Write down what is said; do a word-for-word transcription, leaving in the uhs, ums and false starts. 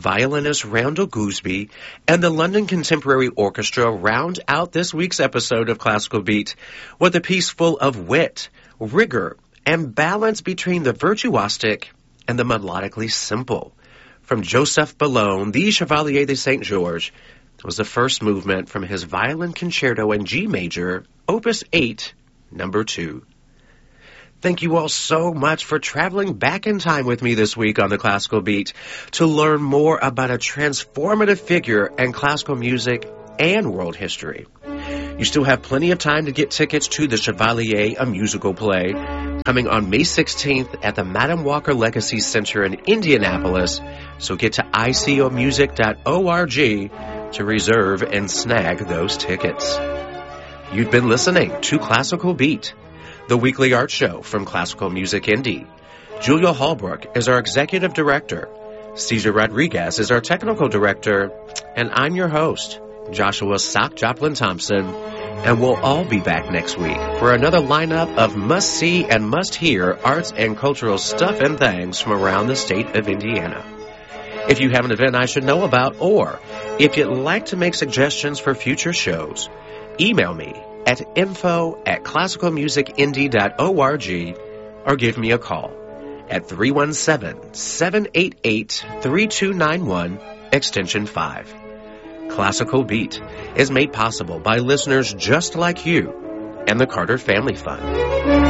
violinist Randall Gooseby and the London Contemporary Orchestra round out this week's episode of Classical Beat with a piece full of wit, rigor, and balance between the virtuosic and the melodically simple. From Joseph Bellone, the Chevalier de Saint George, was the first movement from his Violin Concerto in G major, Opus eight, number two. Thank you all so much for traveling back in time with me this week on the Classical Beat to learn more about a transformative figure in classical music and world history. You still have plenty of time to get tickets to The Chevalier, a musical play, coming on May sixteenth at the Madam Walker Legacy Center in Indianapolis, so get to I C O music dot org to reserve and snag those tickets. You've been listening to Classical Beat, the weekly art show from Classical Music Indy. Julia Hallbrook is our executive director. Cesar Rodriguez is our technical director. And I'm your host, Joshua Sock Joplin Thompson. And we'll all be back next week for another lineup of must-see and must-hear arts and cultural stuff and things from around the state of Indiana. If you have an event I should know about, or if you'd like to make suggestions for future shows, email me at info at classical music indy dot org or give me a call at three one seven, seven eight eight, three two nine one, extension five. Classical Beat is made possible by listeners just like you and the Carter Family Fund.